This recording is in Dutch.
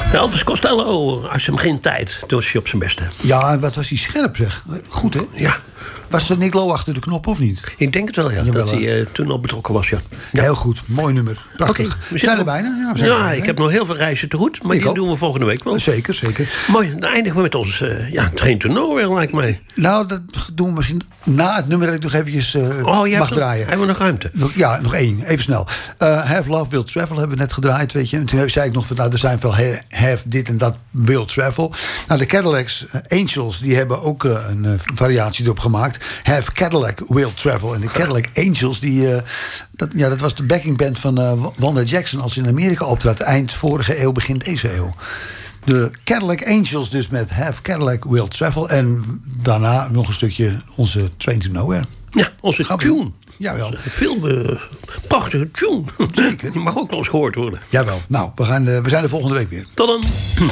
Elvis Costello, als hem geen tijd, toen was hij op zijn beste. Ja, wat was hij scherp, zeg. Goed, hè? Ja. Was er Nick Lowe achter de knop, of niet? Ik denk het wel, ja. Jawel, dat hij toen al betrokken was, ja. Heel goed, mooi nummer. Prachtig. Oké, we zijn er bijna. Ja, we zijn er bijna. Ik heb nog heel veel reizen te goed, maar Ik die ook. doen we volgende week wel. Zeker, zeker. Mooi, dan eindigen we met ons Train to Nowhere, lijkt mij. Nou, dat doen we misschien na het nummer dat ik nog eventjes mag draaien. Hebben we nog ruimte? Ja, nog één. Even snel. Have Love Will Travel hebben we net gedraaid, weet je. En toen zei ik nog van, nou, er zijn veel have dit en dat Will Travel. Nou, de Cadillacs Angels, die hebben ook een variatie erop gemaakt. Have Cadillac Will Travel. En de Cadillac Angels, dat was de backingband van Wanda Jackson als ze in Amerika optrad. Eind vorige eeuw, begin deze eeuw. De Cadillac Angels dus met Have Cadillac Will Travel. En daarna nog een stukje onze Train to Nowhere. Ja, onze tune. Jawel. Veel prachtige tune. Zeker. Die mag ook nog eens gehoord worden. Jawel. Nou, we zijn er volgende week weer. Tot dan.